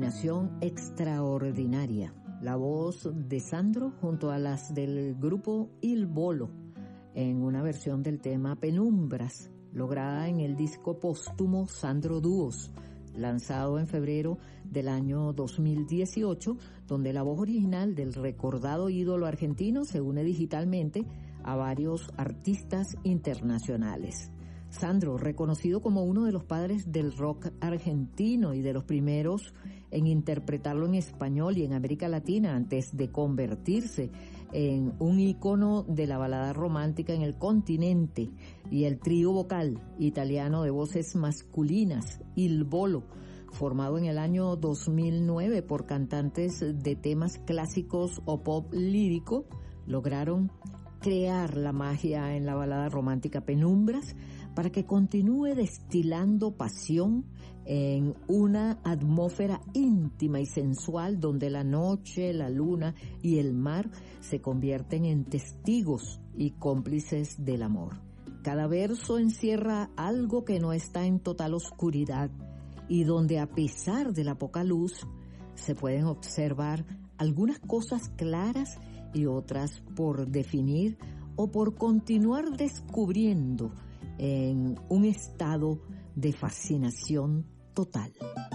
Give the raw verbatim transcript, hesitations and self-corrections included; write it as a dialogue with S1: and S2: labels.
S1: combinación extraordinaria. La voz de Sandro junto a las del grupo Il Bolo en una versión del tema Penumbras, lograda en el disco póstumo Sandro Dúos, lanzado en febrero del año dos mil dieciocho, donde la voz original del recordado ídolo argentino se une digitalmente a varios artistas internacionales. Sandro, reconocido como uno de los padres del rock argentino y de los primeros en interpretarlo en español y en América Latina antes de convertirse en un ícono de la balada romántica en el continente, y el trío vocal italiano de voces masculinas Il Bolo, formado en el año dos mil nueve por cantantes de temas clásicos o pop lírico, lograron crear la magia en la balada romántica Penumbras para que continúe destilando pasión en una atmósfera íntima y sensual donde la noche, la luna y el mar se convierten en testigos y cómplices del amor. Cada verso encierra algo que no está en total oscuridad y donde, a pesar de la poca luz, se pueden observar algunas cosas claras y otras por definir o por continuar descubriendo en un estado de fascinación total.